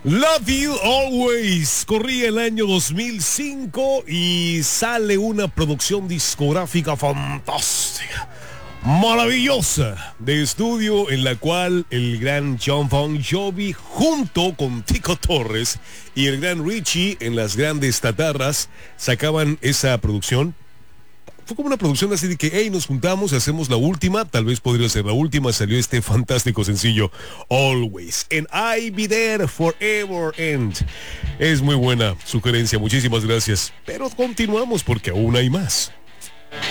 Love You Always. Corría el año 2005 y sale una producción discográfica fantástica, maravillosa, de estudio, en la cual el gran Jon Bon Jovi junto con Tico Torres y el gran Richie en las grandes tatarras sacaban esa producción. Fue como una producción así de que, hey, nos juntamos, hacemos la última, tal vez podría ser la última. Salió este fantástico sencillo, Always, and I Be There Forever End. Es muy buena sugerencia, muchísimas gracias. Pero continuamos porque aún hay más.